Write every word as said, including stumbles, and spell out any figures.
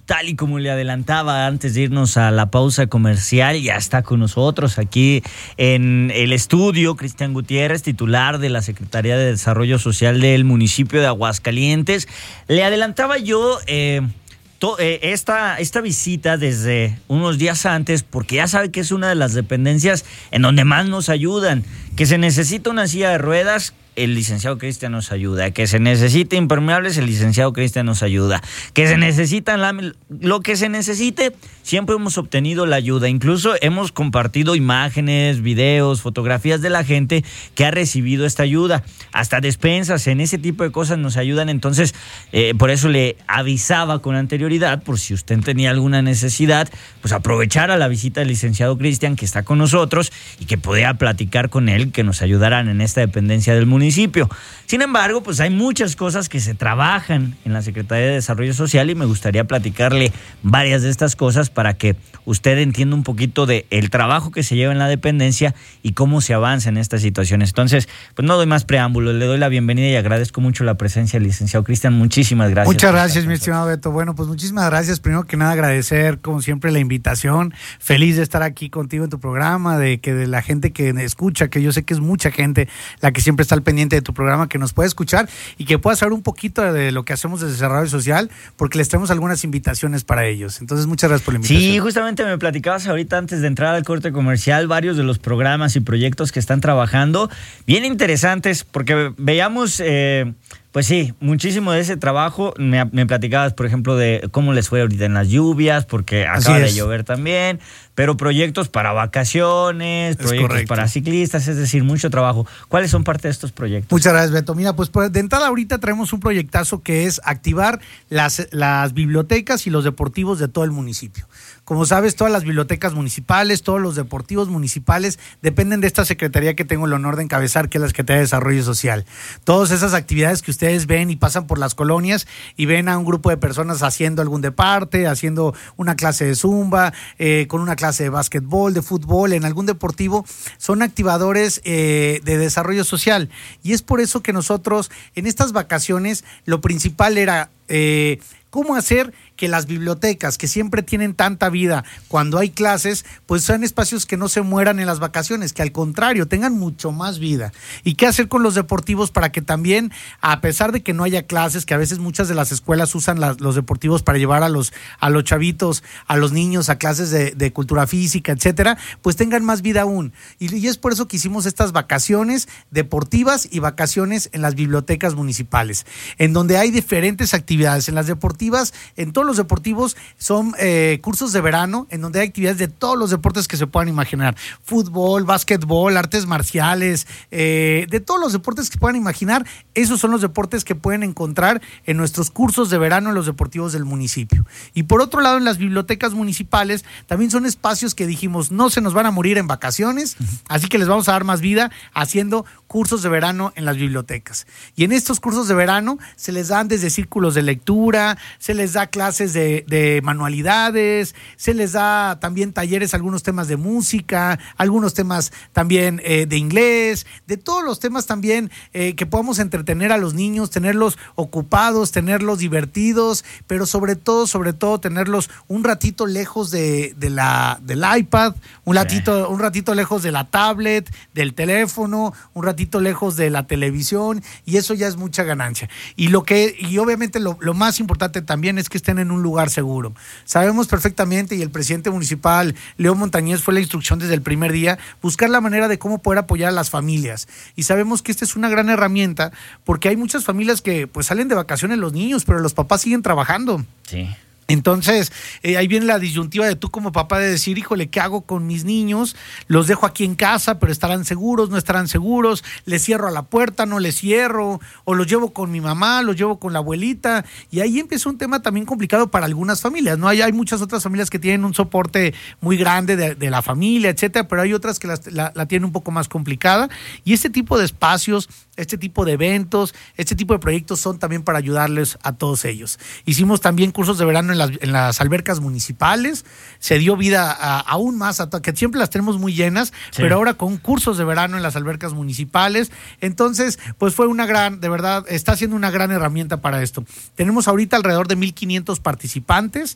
tal y como le adelantaba antes de irnos a la pausa comercial, ya está con nosotros aquí en el estudio Cristian Gutiérrez, titular de la Secretaría de Desarrollo Social del municipio de Aguascalientes. Le adelantaba yo eh, to, eh, esta, esta visita desde unos días antes, porque ya sabe que es una de las dependencias en donde más nos ayudan, que se necesita una silla de ruedas. El licenciado Cristian nos ayuda, que se necesite impermeables, el licenciado Cristian nos ayuda, que se necesitan láminas, lo que se necesite, siempre hemos obtenido la ayuda, incluso hemos compartido imágenes, videos, fotografías de la gente que ha recibido esta ayuda, hasta despensas, en ese tipo de cosas nos ayudan, entonces eh, por eso le avisaba con anterioridad, por si usted tenía alguna necesidad, pues aprovechar a la visita del licenciado Cristian que está con nosotros y que podía platicar con él, que nos ayudaran en esta dependencia del municipio. municipio. Sin embargo, pues hay muchas cosas que se trabajan en la Secretaría de Desarrollo Social y me gustaría platicarle varias de estas cosas para que usted entienda un poquito de el trabajo que se lleva en la dependencia y cómo se avanza en estas situaciones. Entonces, pues no doy más preámbulos, le doy la bienvenida y agradezco mucho la presencia del licenciado Cristian. Muchísimas gracias. Muchas gracias, mi estimado Beto. Bueno, pues muchísimas gracias. Primero que nada, agradecer, como siempre, la invitación. Feliz de estar aquí contigo en tu programa, de que de la gente que me escucha, que yo sé que es mucha gente la que siempre está al pendiente de tu programa, que nos puede escuchar y que pueda saber un poquito de lo que hacemos desde Desarrollo Social, porque les tenemos algunas invitaciones para ellos. Entonces, muchas gracias por la invitación. Sí, justamente me platicabas ahorita antes de entrar al corte comercial varios de los programas y proyectos que están trabajando, bien interesantes, porque veíamos... Eh, Pues sí, muchísimo de ese trabajo. Me, me platicabas, por ejemplo, de cómo les fue ahorita en las lluvias, porque acaba de llover también, pero proyectos para vacaciones, es proyectos correcto. para ciclistas, es decir, mucho trabajo. ¿Cuáles son parte de estos proyectos? Muchas gracias, Beto. Mira, pues de entrada ahorita traemos un proyectazo que es activar las, las bibliotecas y los deportivos de todo el municipio. Como sabes, todas las bibliotecas municipales, todos los deportivos municipales dependen de esta secretaría que tengo el honor de encabezar, que es la Secretaría de Desarrollo Social. Todas esas actividades que ustedes ven y pasan por las colonias y ven a un grupo de personas haciendo algún deporte, haciendo una clase de zumba, eh, con una clase de básquetbol, de fútbol, en algún deportivo, son activadores eh, de desarrollo social. Y es por eso que nosotros en estas vacaciones lo principal era eh, cómo hacer que las bibliotecas, que siempre tienen tanta vida cuando hay clases, pues sean espacios que no se mueran en las vacaciones, que al contrario, tengan mucho más vida. ¿Y qué hacer con los deportivos para que también, a pesar de que no haya clases, que a veces muchas de las escuelas usan las, los deportivos para llevar a los, a los chavitos, a los niños a clases de, de cultura física, etcétera, pues tengan más vida aún? Y, y es por eso que hicimos estas vacaciones deportivas y vacaciones en las bibliotecas municipales, en donde hay diferentes actividades. En las deportivas, en todos los deportivos son eh, cursos de verano en donde hay actividades de todos los deportes que se puedan imaginar: fútbol, básquetbol, artes marciales, eh, de todos los deportes que puedan imaginar. Esos son los deportes que pueden encontrar en nuestros cursos de verano en los deportivos del municipio. Y por otro lado, en las bibliotecas municipales también son espacios que dijimos no se nos van a morir en vacaciones, así que les vamos a dar más vida haciendo cursos de verano en las bibliotecas. Y en estos cursos de verano se les dan desde círculos de lectura, se les da clases De, de manualidades, se les da también talleres, algunos temas de música, algunos temas también eh, de inglés, de todos los temas también eh, que podamos entretener a los niños, tenerlos ocupados, tenerlos divertidos, pero sobre todo, sobre todo tenerlos un ratito lejos de, de la, del iPad, un ratito, un ratito lejos de la tablet, del teléfono, un ratito lejos de la televisión, y eso ya es mucha ganancia. Y lo que, y obviamente lo, lo más importante también es que estén en un lugar seguro. Sabemos perfectamente, y el presidente municipal, León Montañez, fue la instrucción desde el primer día, buscar la manera de cómo poder apoyar a las familias. Y sabemos que esta es una gran herramienta, porque hay muchas familias que pues salen de vacaciones los niños, pero los papás siguen trabajando. Sí. Entonces, eh, ahí viene la disyuntiva de tú como papá de decir, híjole, ¿qué hago con mis niños? Los dejo aquí en casa, pero estarán seguros, no estarán seguros, les cierro a la puerta, no les cierro, o los llevo con mi mamá, los llevo con la abuelita, y ahí empieza un tema también complicado para algunas familias, ¿no? Hay, hay muchas otras familias que tienen un soporte muy grande de, de la familia, etcétera, pero hay otras que la, la, la tienen un poco más complicada, y este tipo de espacios, este tipo de eventos, este tipo de proyectos son también para ayudarles a todos ellos. Hicimos también cursos de verano en las, en las albercas municipales, se dio vida a, aún más, a, que siempre las tenemos muy llenas, sí, pero ahora con cursos de verano en las albercas municipales. Entonces, pues fue una gran, de verdad, está siendo una gran herramienta para esto. Tenemos ahorita alrededor de mil quinientos participantes